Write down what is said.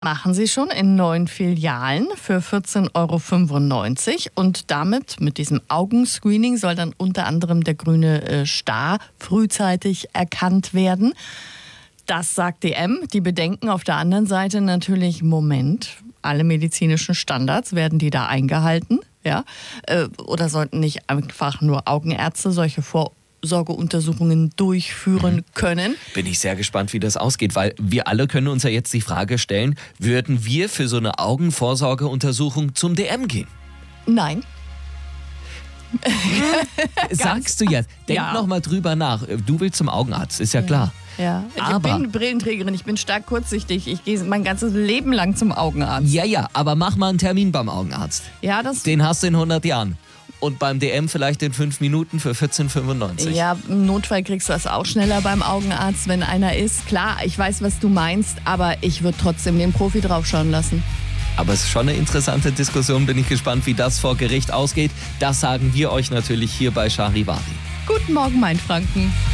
Machen Sie schon in 9 Filialen für 14,95 € und damit, mit diesem Augenscreening, soll dann unter anderem der grüne Star frühzeitig erkannt werden. Das sagt DM. Die bedenken auf der anderen Seite natürlich, Moment, alle medizinischen Standards, werden die da eingehalten? Ja? Oder sollten nicht einfach nur Augenärzte solche Vorsorgeuntersuchungen durchführen können? Bin ich sehr gespannt, wie das ausgeht, weil wir alle können uns ja jetzt die Frage stellen, würden wir für so eine Augenvorsorgeuntersuchung zum DM gehen? Nein. Sagst du jetzt? Denk noch mal drüber nach. Du willst zum Augenarzt, ist ja klar. Ja, ich Aber bin Brillenträgerin, ich bin stark kurzsichtig. Ich gehe mein ganzes Leben lang zum Augenarzt. Ja, aber mach mal einen Termin beim Augenarzt. Ja, Den hast du in 100 Jahren. Und beim DM vielleicht in 5 Minuten für 14,95 €. Ja, im Notfall kriegst du das auch schneller beim Augenarzt, wenn einer ist. Klar, ich weiß, was du meinst, aber ich würde trotzdem den Profi draufschauen lassen. Aber es ist schon eine interessante Diskussion. Bin ich gespannt, wie das vor Gericht ausgeht. Das sagen wir euch natürlich hier bei Charivari. Guten Morgen, mein Franken.